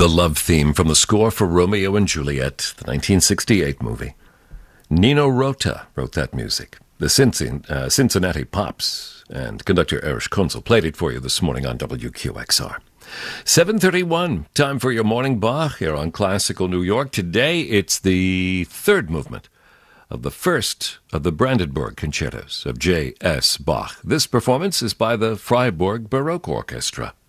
The love theme from the score for Romeo and Juliet, the 1968 movie. Nino Rota wrote that music. The Cincinnati Pops and conductor Erich Kunzel played it for you this morning on WQXR. 7:31, time for your morning Bach here on Classical New York. Today it's the third movement of the first of the Brandenburg concertos of J.S. Bach. This performance is by the Freiburg Baroque Orchestra.